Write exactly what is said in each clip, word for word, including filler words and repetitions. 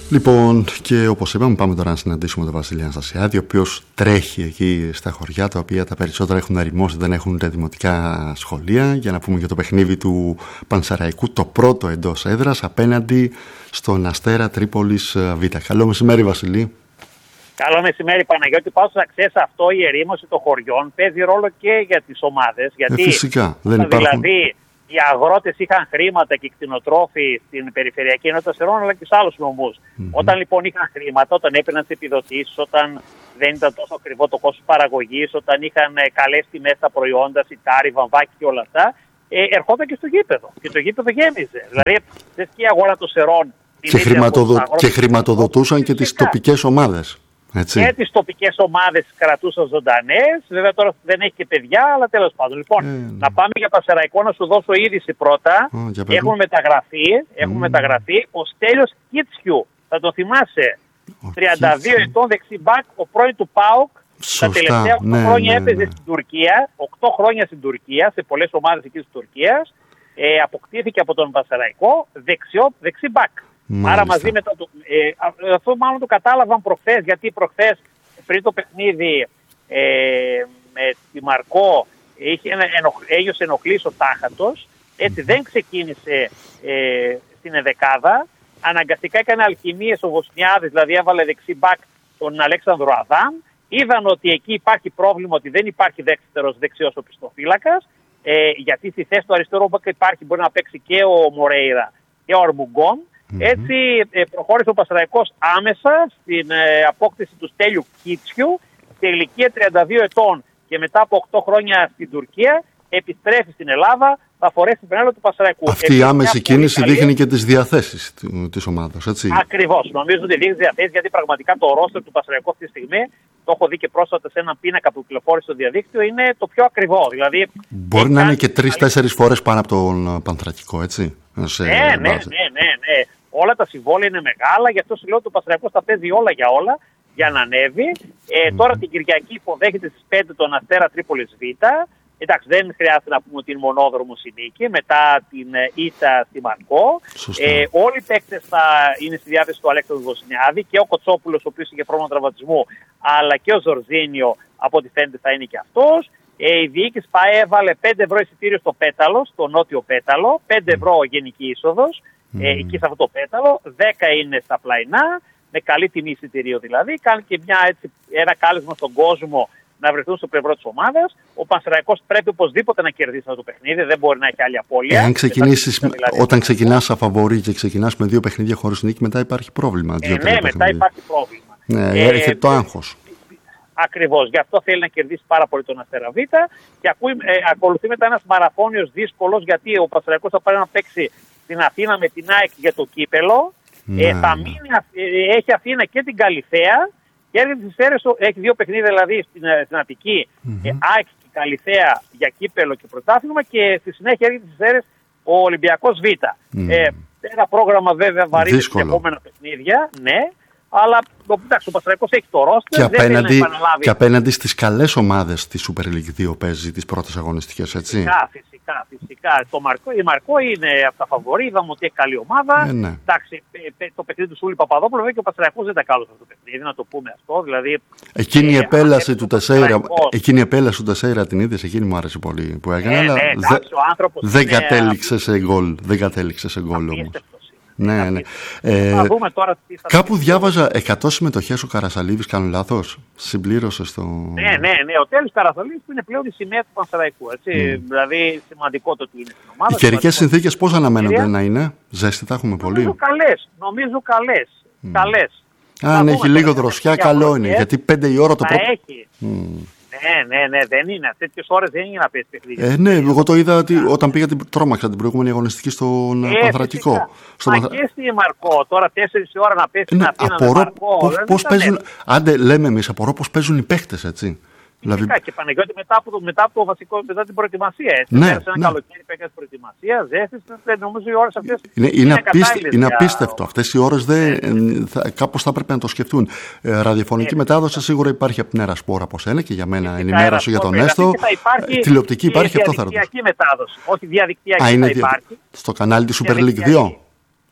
Λοιπόν, και όπως είπαμε, πάμε τώρα να συναντήσουμε τον Βασίλη Αναστασιάδη, ο οποίος τρέχει εκεί στα χωριά, τα οποία τα περισσότερα έχουν ερημώσει, δεν έχουν ούτε δημοτικά σχολεία, για να πούμε για το παιχνίδι του Πανσεραϊκού, το πρώτο εντός έδρας απέναντι στον Αστέρα Τρίπολης Β. Καλό μεσημέρι, Βασίλη. Καλό μεσημέρι, Παναγιώτη. Πάω να ξέρεις, αυτό η ερήμωση των χωριών παίζει ρόλο και για τις ομάδες. Γιατί ε, φυσικά, δεν υπάρχουν. Δηλαδή, οι αγρότες είχαν χρήματα και οι κτηνοτρόφοι στην περιφερειακή ενότητα Σερών, αλλά και σε άλλους νομούς. Mm-hmm. Όταν λοιπόν είχαν χρήματα, όταν έπαιρναν τις επιδοτήσεις, όταν δεν ήταν τόσο ακριβό το κόστος παραγωγής, όταν είχαν καλές τιμές στα προϊόντα, σιτάρι, βαμβάκι και όλα αυτά, ε, ερχόταν και στο γήπεδο. Και το γήπεδο γέμιζε. Δηλαδή, δεν και η αγορά των Σερών. Και, χρηματοδο... και χρηματοδοτούσαν και τις τοπικές ομάδες. Έτσι. Και τις τοπικές ομάδες κρατούσαν ζωντανές. Βέβαια τώρα δεν έχει και παιδιά, αλλά τέλος πάντων. Λοιπόν, ε, να πάμε για Πανσεραϊκό, να σου δώσω είδηση πρώτα. Oh, έχουμε μεταγραφεί, έχουμε mm. μεταγραφεί ο Στέλιος Κίτσιου. Θα το θυμάσαι. Oh, τριάντα δύο ετών δεξιμπάκ, ο πρώην του ΠΑΟΚ. Τα τελευταία οκτώ ναι, χρόνια ναι, έπαιζε ναι. στην Τουρκία. οκτώ χρόνια στην Τουρκία, σε πολλές ομάδες εκεί της Τουρκίας. Ε, αποκτήθηκε από τον Πανσεραϊκό δεξιό, δεξιμπάκ. Μάλιστα. Άρα μαζί με το, ε, αυτό μάλλον το κατάλαβαν προχθές, γιατί προχθές πριν το παιχνίδι ε, με τη Μαρκό είχε ενοχ, έγιωσε ενοχλήσει ο τάχατος, έτσι δεν ξεκίνησε ε, στην εδεκάδα, αναγκαστικά έκανε αλχημίες ο Βοσνιάδης, δηλαδή έβαλε δεξί μπακ τον Αλέξανδρο Αδάμ, είδαν ότι εκεί υπάρχει πρόβλημα, ότι δεν υπάρχει δεύτερος δεξιός οπισθοφύλακας, ε, γιατί στη θέση του αριστερού μπακ υπάρχει, μπορεί να παίξει και ο Μορέιρα και ο Αρμουγκόν. Mm-hmm. Έτσι ε, προχώρησε ο Πανσεραϊκός άμεσα στην ε, απόκτηση του Στέλιου Κίτσιου σε ηλικία τριάντα δύο ετών και μετά από οκτώ χρόνια στην Τουρκία επιστρέφει στην Ελλάδα, θα φορέσει την πενέλα του Πανσεραϊκού. Αυτή η άμεση κίνηση καλή... δείχνει και τις διαθέσεις της ομάδας, έτσι. Ακριβώς, νομίζω ότι δείχνει τις διαθέσεις, γιατί πραγματικά το ρόστερ του Πανσεραϊκού αυτή τη στιγμή, το έχω δει και πρόσφατα σε έναν πίνακα που κυκλοφόρησε στο διαδίκτυο, είναι το πιο ακριβό. Δηλαδή, μπορεί να είναι και τρεις-τέσσερις φορές πάνω από τον Πανθρακικό, έτσι. Σε ναι, ναι, ναι, ναι, ναι. Όλα τα συμβόλαια είναι μεγάλα, γι' αυτό σου λέω ότι ο Πανσεραϊκός τα παίζει όλα για όλα για να ανέβει. Ε, mm. Τώρα την Κυριακή υποδέχεται στις πέντε τον Αστέρα Τρίπολης Β. Εντάξει, δεν χρειάζεται να πούμε ότι είναι μονόδρομος η νίκη μετά την ήττα στη Μαρκό. Ε, όλοι οι παίκτες θα είναι στη διάθεση του Αλέξανδρου Βοσνιάδη, και ο Κοτσόπουλος, ο οποίος είχε πρόβλημα τραυματισμού, αλλά και ο Ζορζίνιο, από ό,τι φαίνεται θα είναι και αυτός. Ε, η διοίκηση ΠΑΕ έβαλε πέντε ευρώ εισιτήριο στο Πέταλο, στο νότιο Πέταλο, πέντε ευρώ γενική είσοδος, mm. ε, εκεί σε αυτό το Πέταλο, δέκα είναι στα πλαϊνά, με καλή τιμή εισιτήριο δηλαδή. Κάνει και μια, έτσι, ένα κάλεσμα στον κόσμο να βρεθούν στο πλευρό της ομάδας. Ο Πανσεραϊκός πρέπει οπωσδήποτε να κερδίσει αυτό το παιχνίδι, δεν μπορεί να έχει άλλη απώλεια. Εάν ξεκινήσεις, δηλαδή, όταν ξεκινάς σαν φαβορί και ξεκινάς με δύο παιχνίδια χωρίς νίκη, μετά υπάρχει πρόβλημα. Ε, ναι, μετά παιχνίδια. υπάρχει πρόβλημα. Ναι, ε, έρχεται το άγχος. Ακριβώς, γι' αυτό θέλει να κερδίσει πάρα πολύ τον Αστέρα Β. Και ακούει, ε, ακολουθεί μετά ένας μαραθώνιος δύσκολος, γιατί ο Πανσεραϊκός θα πάρει να παίξει στην Αθήνα με την ΑΕΚ για το κύπελο. Ναι. Ε, θα μείνει, ε, έχει Αθήνα και την Καλιθέα. Και έρχεται στις Σέρρες, έχει δύο παιχνίδια δηλαδή στην, στην Αττική, mm-hmm. ε, ΑΕΚ και Καλιθέα για κύπελο και πρωτάθλημα, και στη συνέχεια έρχεται στις Σέρρες ο Ολυμπιακός Β. Mm. Ε, ένα πρόγραμμα βέβαια βαρύνει στις επόμενα παιχνίδια, ναι. Αλλά εντάξει, ο Πανσεραϊκός έχει το ρόστερ. Και, απέναντι, και απέναντι στις καλές ομάδες της Super League δύο παίζει τις πρώτες αγωνιστικές, έτσι. Φυσικά, φυσικά. φυσικά. Το Μαρκό, η Μαρκό είναι από τα φαβορί, είδαμε ότι έχει καλή ομάδα. Ε, ναι. Εντάξει, το παιχνίδι του Σούλη Παπαδόπουλου, βέβαια, και ο Πανσεραϊκός δεν τα κάλωσε αυτό το παιχνίδι, να το πούμε αυτό. Δηλαδή, εκείνη η ε, επέλαση του Τεσέιρα, εκείνη η επέλαση του Τεσέιρα την είδες, εκείνη μου άρεσε πολύ που έκανε, ε, αλλά ναι, εντάξει, δε, δεν κατέληξε σε γκολ. Δεν κατέληξε σε γκολ όμως. Ναι, ναι. Ε, δούμε τώρα τι θα κάπου διάβαζα εκατό συμμετοχές ο Καρασαλίδης, κάνω λάθος. Συμπλήρωσε στο. Ναι, ναι, ναι. Ο Τέλης Καρασαλίδης που είναι πλέον η σημαία του Πανσεραϊκού. Έτσι. Mm. Δηλαδή σημαντικό το ότι είναι στην ομάδα. Οι καιρικές συνθήκες πώς αναμένονται να είναι? Ζέστη, τα έχουμε πολύ. Νομίζω καλές. Νομίζω καλές. Mm. καλές. Αν έχει λίγο δροσιά, καλό είναι. Γιατί πέντε η ώρα το πρώτο. Έχει. Mm. Ναι, ναι, ναι, δεν είναι. Τέτοιες ώρες δεν είναι να πέσει παιχνίδι. Ε, ναι, εγώ το είδα ότι όταν πήγα την τρόμαξα την προηγούμενη αγωνιστική στον ε, Πανθρακικό. Στο Μα Πανθρα... και στη Μαρκό, τώρα τέσσερις η ώρα να πέσει ναι, στην Αθήνα με Μαρκό. Πώς, πώς παίζουν, άντε λέμε εμείς, απορώ πώς παίζουν οι παίχτες, έτσι. Δηλαδή... Και Παναγιώτη μετά από, το, μετά από το βασικό, μετά την προετοιμασία. Έτσι. Ναι, πέρασε ένα ναι. καλοκαίρι που έκανε προετοιμασία, ζέστης, νομίζω οι ώρες αυτές είναι, είναι, είναι, απίστε, είναι απίστευτο. Αυτές οι ώρες δεν, θα, κάπως θα πρέπει να το σκεφτούν. Ε, ραδιοφωνική ε, μετάδοση σίγουρα υπάρχει από την Ερασπόρα, όπως είναι, και για μένα ενημέρωση για τον Έστω. Τηλεοπτική υπάρχει, αυτό θα ρωτήσω. Διαδικτυακή μετάδοση, όχι διαδικτυακή θα υπάρχει. Στο κανάλι της Super League δύο.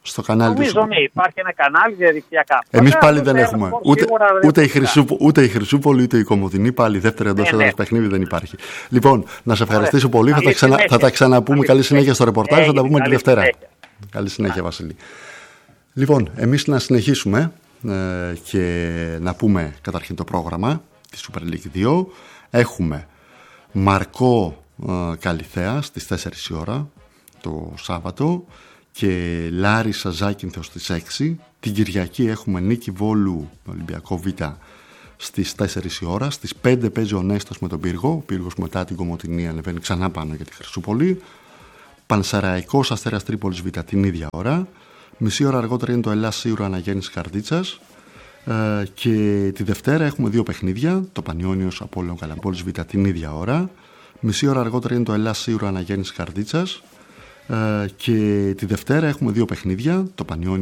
Στο κανάλι Νομίζω, του. Ναι, υπάρχει ένα κανάλι διαδικτυακά. Εμείς πάλι δεν έχουμε. Ούτε, ούτε, η Χρυσούπο, ούτε η Χρυσούπολη ούτε η Κομοτηνή. Πάλι δεύτερη εντός έδρας ναι, ναι. παιχνίδι δεν υπάρχει. Λοιπόν, να σε ευχαριστήσω Ωραία. πολύ. Θα τα, ξανα, θα τα ξαναπούμε. Καλή, Καλή συνέχεια στο ρεπορτάζ. Έγινε, θα τα πούμε τη Δευτέρα. Συνέχεια. Καλή συνέχεια, yeah. Βασίλη. Λοιπόν, εμείς να συνεχίσουμε ε, και να πούμε καταρχήν το πρόγραμμα της Super League δύο. Έχουμε Μαρκό ε, Καλιθέα στις τέσσερις η ώρα το Σάββατο και Λάρισα Ζάκυνθο στις έξι. Την Κυριακή έχουμε Νίκη Βόλου Ολυμπιακό Β στις τέσσερις η ώρα. Στις πέντε παίζει ο Νέστος με τον Πύργο. Ο Πύργος μετά την Κομοτηνή ανεβαίνει ξανά πάνω για τη Χρυσούπολη. Πανσεραϊκός Αστέρας Τρίπολης Β την ίδια ώρα. Μισή ώρα αργότερα είναι το Ελλάς Σύουρα Αναγέννης Καρδίτσας. Ε, και τη Δευτέρα έχουμε δύο παιχνίδια. Το Πανιόνιος Απόλλων Καλαμπόλης Β την ίδια ώρα. Μισή ώρα αργότερα είναι το Ελλάς Σύουρα Αναγέννης Καρδίτσας. Ε, και τη Δευτέρα έχουμε δύο παιχνίδια. Το Πανιόνιο